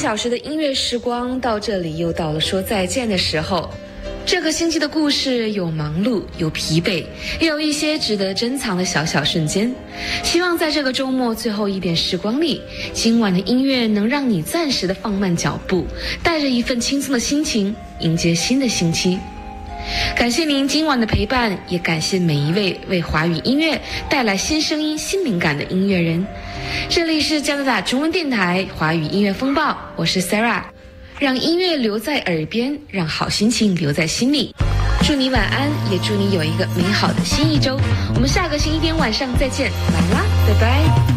小时的音乐时光到这里又到了说再见的时候。这个星期的故事有忙碌，有疲惫，也有一些值得珍藏的小小瞬间。希望在这个周末最后一点时光里，今晚的音乐能让你暂时的放慢脚步，带着一份轻松的心情迎接新的星期。感谢您今晚的陪伴，也感谢每一位为华语音乐带来新声音新灵感的音乐人。这里是加拿大中文电台华语音乐风暴，我是 Sarah， 让音乐留在耳边，让好心情留在心里。祝你晚安，也祝你有一个美好的新一周。我们下个星期天晚上再见，晚安啦，拜拜。